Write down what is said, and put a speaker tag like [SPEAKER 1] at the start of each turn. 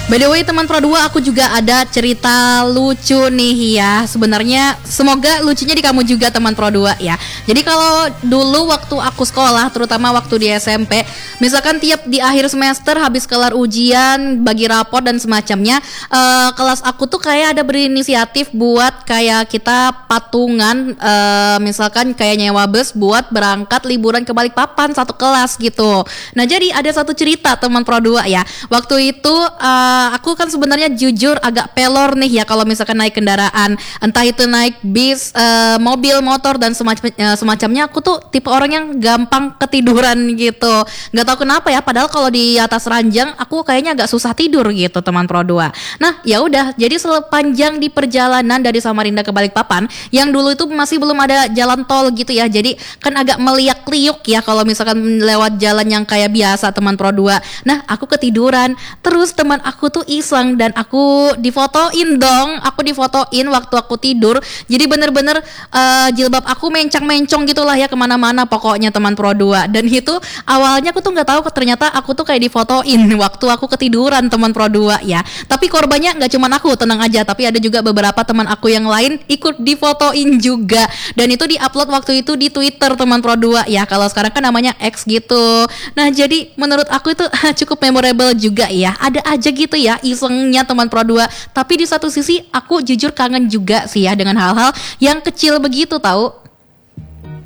[SPEAKER 1] By the way teman Pro 2, aku juga ada cerita lucu nih ya. Sebenarnya semoga lucunya di kamu juga teman Pro 2 ya. Jadi kalau dulu waktu aku sekolah, terutama waktu di SMP, misalkan tiap di akhir semester habis kelar ujian, bagi rapor dan semacamnya, kelas aku tuh kayak ada berinisiatif buat kayak kita patungan, misalkan kayak nyewa bus buat berangkat liburan ke Balikpapan satu kelas gitu. Nah jadi ada satu cerita teman Pro 2 ya. Waktu itu aku kan sebenarnya jujur agak pelor nih ya kalau misalkan naik kendaraan, entah itu naik bis, mobil, motor dan semacamnya. Aku tuh tipe orang yang gampang ketiduran gitu. Nggak tahu kenapa ya. Padahal kalau di atas ranjang aku kayaknya agak susah tidur gitu teman Pro 2. Nah ya udah. Jadi sepanjang di perjalanan dari Samarinda ke Balikpapan, yang dulu itu masih belum ada jalan tol gitu ya. Jadi kan agak meliak-liuk ya kalau misalkan lewat jalan yang kayak biasa teman Pro 2. Nah aku ketiduran. Terus teman aku tuh iseng dan aku difotoin dong. Aku difotoin waktu aku tidur. Jadi bener-bener jilbab aku mencang-mencong gitulah ya kemana-mana pokoknya teman Pro 2. Dan itu awalnya aku tuh nggak tahu ternyata aku tuh kayak difotoin waktu aku ketiduran teman Pro 2 ya. Tapi korbannya nggak cuma aku, tenang aja. Tapi ada juga beberapa teman aku yang lain ikut difotoin juga. Dan itu diupload waktu itu di Twitter teman Pro 2 ya. Kalau sekarang kan namanya X gitu. Nah jadi menurut aku itu cukup memorable juga ya. Ada aja gitu ya isengnya teman Pro 2. Tapi di satu sisi aku jujur kangen juga sih ya dengan hal-hal yang kecil begitu tahu.